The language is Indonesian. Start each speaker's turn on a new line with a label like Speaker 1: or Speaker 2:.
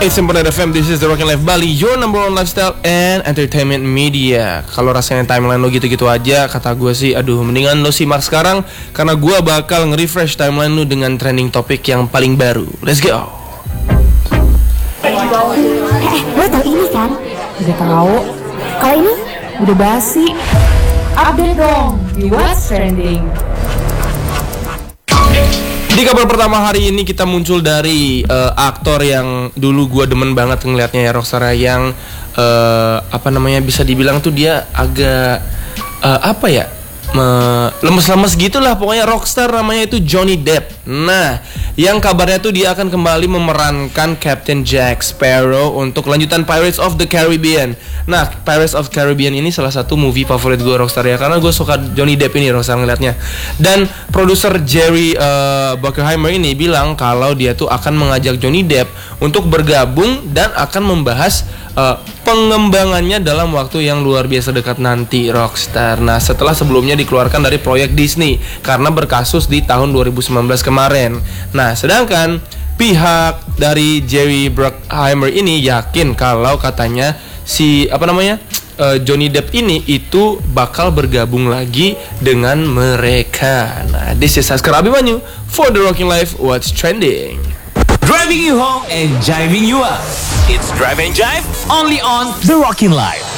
Speaker 1: It's Internet FM, this is The Rockin' Life Bali, your number one lifestyle and entertainment media. Kalau rasanya timeline lo gitu-gitu aja, kata gue sih, aduh mendingan lo simak sekarang, karena gue bakal nge-refresh timeline lo dengan trending topik yang paling baru. Let's go.
Speaker 2: Lo tau ini kan? Udah tahu. Kalau ini udah basi. Update dong di What's Trending.
Speaker 1: Di kabar pertama hari ini kita muncul dari aktor yang dulu gue demen banget ngelihatnya ya, Rockstar yang bisa dibilang tuh dia agak lemes-lemes gitulah, pokoknya rockstar, namanya itu Johnny Depp. Nah, yang kabarnya tuh dia akan kembali memerankan Captain Jack Sparrow untuk lanjutan Pirates of the Caribbean. Nah, Pirates of the Caribbean ini salah satu movie favorit gue, Rockstar ya, karena gue suka Johnny Depp ini, Rockstar ngeliatnya. Dan produser Jerry Bruckheimer ini bilang kalau dia tuh akan mengajak Johnny Depp untuk bergabung dan akan membahas pengembangannya dalam waktu yang luar biasa dekat nanti, Rockstar. Nah, setelah sebelumnya dikeluarkan dari proyek Disney karena berkasus di tahun 2019 kemarin. Nah, sedangkan pihak dari Jerry Bruckheimer ini yakin kalau katanya Johnny Depp ini itu bakal bergabung lagi dengan mereka. Nah, this is Saskar Abimanyu for The Rockin' Life, What's Trending.
Speaker 3: Driving you home and jiving you up. It's Drive and Jive only on The Rockin' Life.